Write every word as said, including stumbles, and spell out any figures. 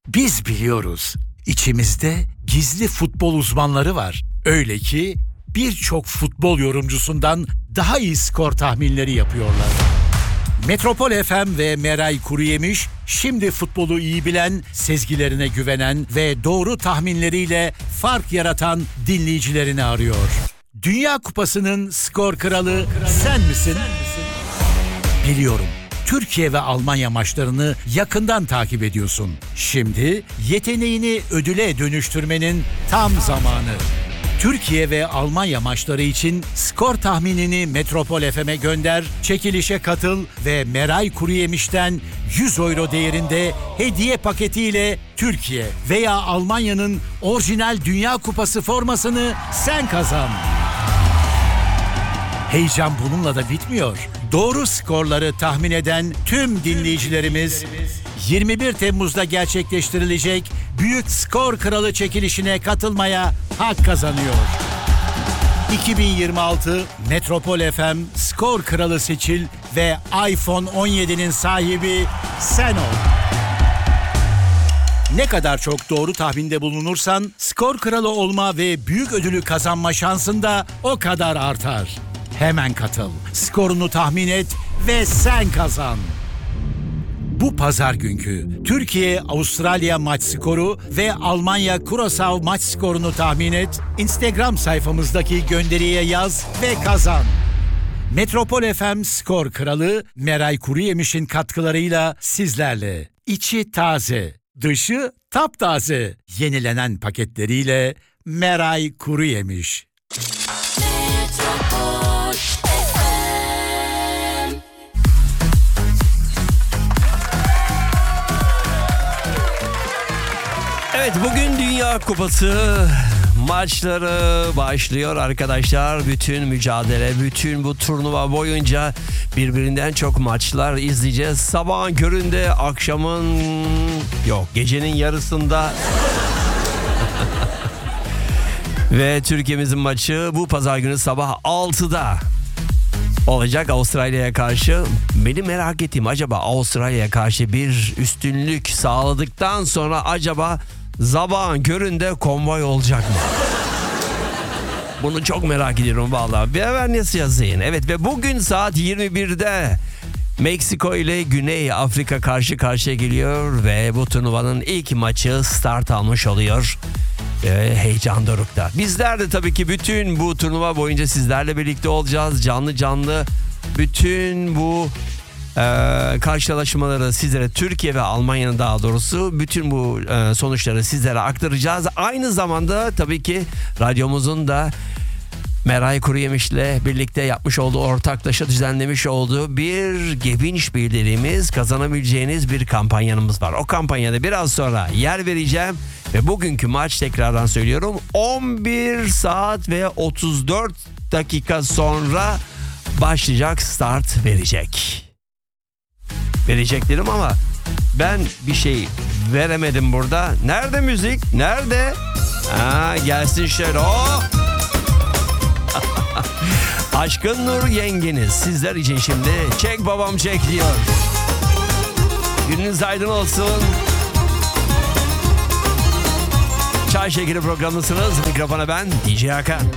Biz biliyoruz. İçimizde gizli futbol uzmanları var. Öyle ki birçok futbol yorumcusundan daha iyi skor tahminleri yapıyorlar. Metropol F M ve Meray Kuruyemiş şimdi futbolu iyi bilen, sezgilerine güvenen ve doğru tahminleriyle fark yaratan dinleyicilerini arıyor. Dünya Kupası'nın skor kralı sen misin? Biliyorum. Türkiye ve Almanya maçlarını yakından takip ediyorsun. Şimdi yeteneğini ödüle dönüştürmenin tam zamanı. Türkiye ve Almanya maçları için skor tahminini Metropol F M'e gönder, çekilişe katıl ve Meray Kuruyemiş'ten yüz euro değerinde hediye paketiyle Türkiye veya Almanya'nın orijinal Dünya Kupası formasını sen kazan. Heyecan bununla da bitmiyor. Doğru skorları tahmin eden tüm dinleyicilerimiz yirmi bir Temmuz'da gerçekleştirilecek Büyük Skor Kralı çekilişine katılmaya hak kazanıyor. iki bin yirmi altı Metropol F M Skor Kralı seçil ve iPhone on yedi'nin sahibi sen ol. Ne kadar çok doğru tahminde bulunursan skor kralı olma ve büyük ödülü kazanma şansın da o kadar artar. Hemen katıl, skorunu tahmin et ve sen kazan. Bu pazar günkü Türkiye-Avustralya maç skoru ve Almanya-Curaçao maç skorunu tahmin et, Instagram sayfamızdaki gönderiye yaz ve kazan. Metropol F M Skor Kralı Meray Kuruyemiş'in katkılarıyla sizlerle. İçi taze, dışı taptaze. Yenilenen paketleriyle Meray Kuruyemiş. Evet, bugün Dünya Kupası maçları başlıyor arkadaşlar. Bütün mücadele, bütün bu turnuva boyunca birbirinden çok maçlar izleyeceğiz. Sabahın köründe, akşamın yok gecenin yarısında ve Türkiye'mizin maçı bu pazar günü sabah altıda olacak Avustralya'ya karşı. Beni merak ettiğim, acaba Avustralya'ya karşı bir üstünlük sağladıktan sonra acaba sabahın köründe konvoy olacak mı? Bunu çok merak ediyorum vallahi. Bir haber nasıl yazayım? Evet, ve bugün saat yirmi birde Meksiko ile Güney Afrika karşı karşıya geliyor ve bu turnuvanın ilk maçı start almış oluyor. Ee, heyecan dorukta. Bizler de tabii ki bütün bu turnuva boyunca sizlerle birlikte olacağız. Canlı canlı bütün bu e, karşılaşmaları sizlere, Türkiye ve Almanya'nın daha doğrusu bütün bu e, sonuçları sizlere aktaracağız. Aynı zamanda tabii ki radyomuzun da Meray Kuruyemiş'le birlikte yapmış olduğu, ortaklaşa düzenlemiş olduğu bir Gebinç bildirimiz, kazanabileceğiniz bir kampanyanımız var. O kampanyada biraz sonra yer vereceğim ve bugünkü maç, tekrardan söylüyorum, on bir saat ve otuz dört dakika sonra başlayacak, start verecek. Verecek dedim ama ben bir şey veremedim burada. Nerede müzik? Nerede? Ha, gelsin şöyle. Oh! Aşkın Nur yengeniz sizler için şimdi çek babam çek diyor. Gününüz aydın olsun. Çay Şekeri programındasınız. Mikrofona ben D J Hakan.